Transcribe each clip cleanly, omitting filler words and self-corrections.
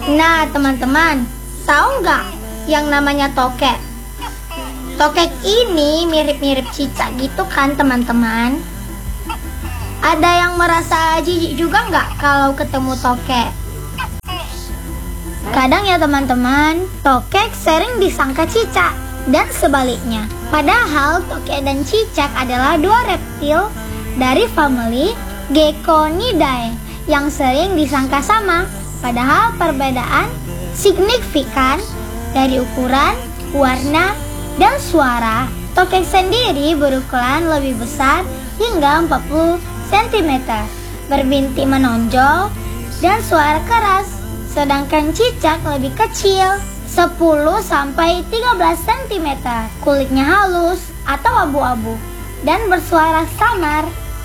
Nah teman-teman, tahu nggak yang namanya tokek? Tokek ini mirip-mirip cicak gitu kan teman-teman? Ada yang merasa jijik juga nggak kalau ketemu tokek? Kadang ya teman-teman, tokek sering disangka cicak dan sebaliknya. Padahal tokek dan cicak adalah dua reptil dari famili Geckonidae yang sering disangka sama. Padahal perbedaan signifikan dari ukuran, warna, dan suara. Tokek sendiri berukuran lebih besar hingga 40 cm, berbintik menonjol, dan suara keras. Sedangkan cicak lebih kecil, 10-13 cm, kulitnya halus atau abu-abu, dan bersuara samar.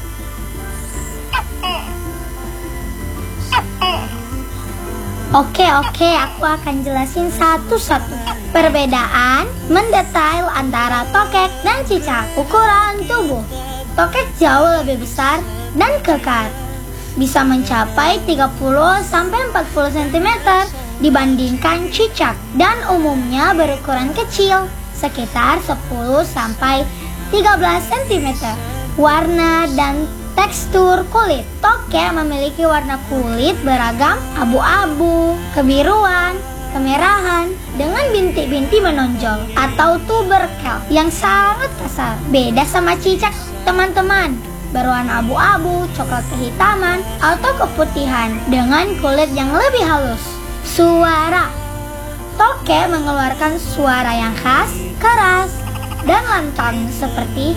Oke, aku akan jelasin satu-satu. Perbedaan mendetail antara tokek dan cicak. Ukuran tubuh. Tokek jauh lebih besar dan kekar. Bisa mencapai 30-40 cm dibandingkan cicak. Dan umumnya berukuran kecil, sekitar 10-13 cm. Warna dan tekstur kulit. Tokek memiliki warna kulit beragam, abu-abu, kebiruan, kemerahan, dengan bintik-bintik menonjol atau tuberkel yang sangat kasar. Beda sama cicak teman-teman, berwarna abu-abu, coklat kehitaman, atau keputihan dengan kulit yang lebih halus. Suara. Tokek mengeluarkan suara yang khas, keras, dan lantang seperti.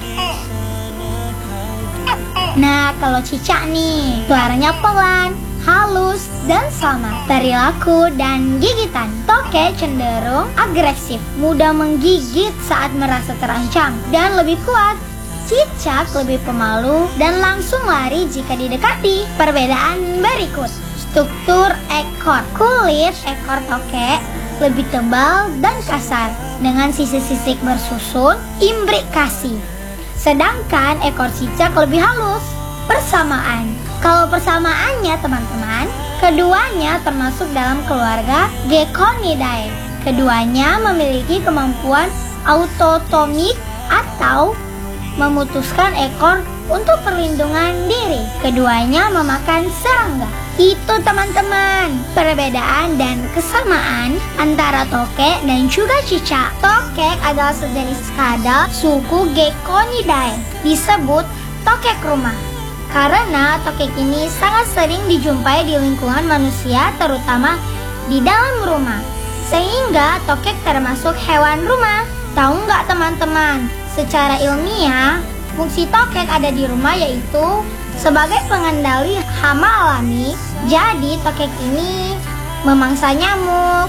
Nah, kalau cicak nih, suaranya pelan, halus, dan sama. Perilaku dan gigitan. Tokek cenderung agresif, mudah menggigit saat merasa terancam, dan lebih kuat. Cicak lebih pemalu dan langsung lari jika didekati. Perbedaan berikut. Struktur ekor. Kulit ekor tokek lebih tebal dan kasar, dengan sisik-sisik bersusun, imbrikasi. Sedangkan ekor cicak lebih halus. Persamaan. Kalau persamaannya teman-teman, keduanya termasuk dalam keluarga Geckonidae. Keduanya memiliki kemampuan autotomik atau memutuskan ekor untuk perlindungan diri. Keduanya memakan serangga. Itu teman-teman, perbedaan dan kesamaan antara tokek dan juga cicak. Tokek adalah sejenis kadal suku Geckonidae, disebut tokek rumah. Karena tokek ini sangat sering dijumpai di lingkungan manusia, terutama di dalam rumah. Sehingga tokek termasuk hewan rumah. Tahu nggak teman-teman, secara ilmiah, fungsi tokek ada di rumah yaitu sebagai pengendali hama alami. Jadi tokek ini memangsa nyamuk,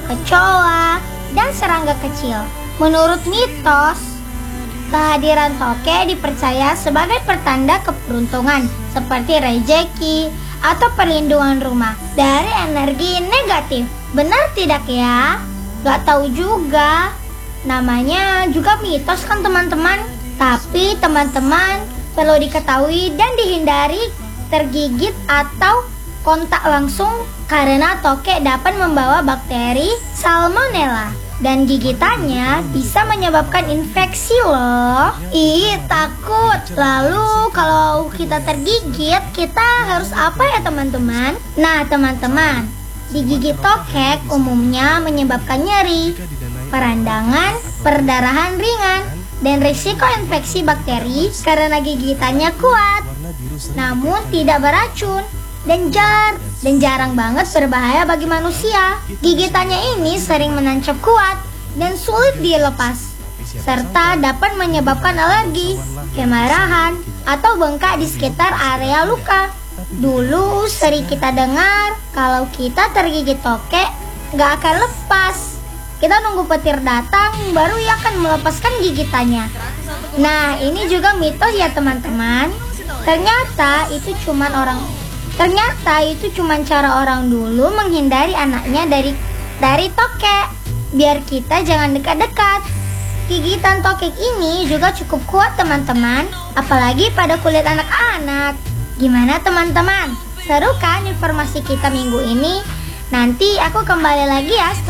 kecoa, dan serangga kecil. Menurut mitos, kehadiran tokek dipercaya sebagai pertanda keberuntungan, seperti rezeki atau perlindungan rumah dari energi negatif. Benar tidak ya? Gak tahu juga. Namanya juga mitos kan teman-teman. Tapi teman-teman perlu diketahui dan dihindari tergigit atau kontak langsung, karena tokek dapat membawa bakteri Salmonella dan gigitannya bisa menyebabkan infeksi loh. Ih, takut. Lalu kalau kita tergigit, kita harus apa ya teman-teman? Nah teman-teman, digigit tokek umumnya menyebabkan nyeri, perandangan, perdarahan ringan, dan risiko infeksi bakteri karena gigitannya kuat, namun tidak beracun dan jarang banget berbahaya bagi manusia. Gigitannya ini sering menancap kuat dan sulit dilepas, serta dapat menyebabkan alergi, kemerahan, atau bengkak di sekitar area luka. Dulu sering kita dengar kalau kita tergigit tokek gak akan lepas. Kita nunggu petir datang baru ia akan melepaskan gigitannya. Nah, ini juga mitos ya teman-teman. Ternyata itu cuma cara orang dulu menghindari anaknya dari tokek, biar kita jangan dekat-dekat. Gigitan tokek ini juga cukup kuat teman-teman, apalagi pada kulit anak-anak. Gimana teman-teman? Seru kan informasi kita minggu ini? Nanti aku kembali lagi ya